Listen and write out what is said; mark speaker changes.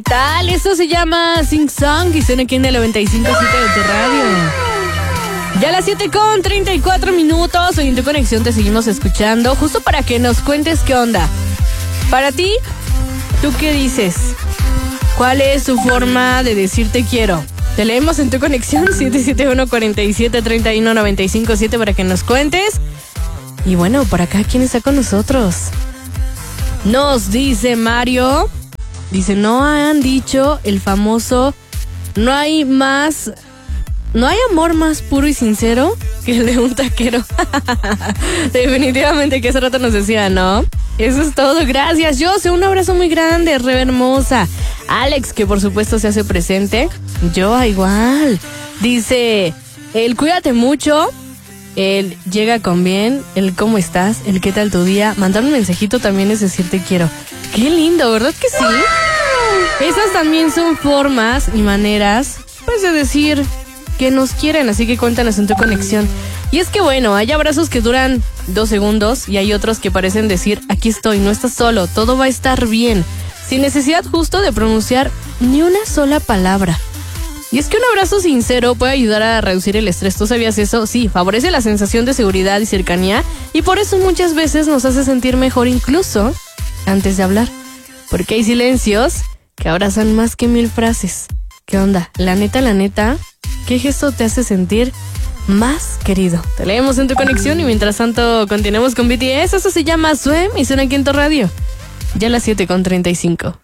Speaker 1: tal? Esto se llama Sing Song y suena aquí en el 95.7 de tu radio. Ya a las 7:34, hoy en Tu Conexión te seguimos escuchando, justo para que nos cuentes qué onda. Para ti, ¿tú qué dices? ¿Cuál es tu forma de decir te quiero? Te leemos en Tu Conexión 771-47-31-95-7 para que nos cuentes. Y bueno, por acá, ¿quién está con nosotros? Nos dice Mario. Dice, no han dicho el famoso, no hay amor más puro y sincero que el de un taquero. Definitivamente que hace rato nos decía, ¿no? Eso es todo, gracias. Jose, un abrazo muy grande, re hermosa. Alex, que por supuesto se hace presente. Yo igual. Dice, el cuídate mucho, el llega con bien, el cómo estás, el qué tal tu día. Mandar un mensajito también es decir te quiero. Qué lindo, ¿verdad que sí? Esas también son formas y maneras, pues, de decir que nos quieren, así que cuéntanos en Tu Conexión. Y es que bueno, hay abrazos que duran 2 segundos y hay otros que parecen decir, aquí estoy, no estás solo, todo va a estar bien, sin necesidad justo de pronunciar ni una sola palabra. Y es que un abrazo sincero puede ayudar a reducir el estrés, ¿tú sabías eso? Sí, favorece la sensación de seguridad y cercanía y por eso muchas veces nos hace sentir mejor incluso antes de hablar. Porque hay silencios que abrazan más que 1000 frases. ¿Qué onda? La neta, ¿qué gesto te hace sentir más querido? Te leemos en Tu Conexión y mientras tanto continuemos con BTS. Eso se llama Swim y suena aquí en tu radio. Ya a las 7:35.